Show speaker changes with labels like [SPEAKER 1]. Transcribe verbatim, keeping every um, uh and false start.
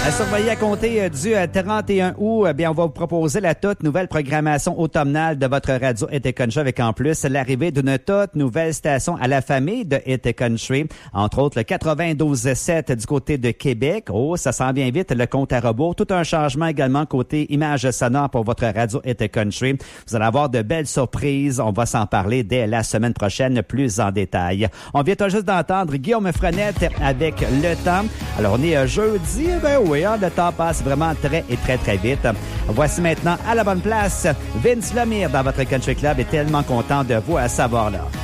[SPEAKER 1] À surveiller à compter du trente et un août, eh bien, on va vous proposer la toute nouvelle programmation automnale de votre radio Été Country avec en plus l'arrivée d'une toute nouvelle station à la famille de Été Country. Entre autres, le quatre-vingt-douze sept du côté de Québec. Oh, ça s'en vient vite, le compte à rebours. Tout un changement également côté image sonore pour votre radio Été Country. Vous allez avoir de belles surprises. On va s'en parler dès la semaine prochaine plus en détail. On vient tout juste d'entendre Guillaume Frenette avec Le Temps. Alors, on est jeudi, ben oui. Oui, hein, le temps passe vraiment très et très, très vite. Voici maintenant à la bonne place Vince Lemire dans votre Country Club et tellement content de vous à savoir là.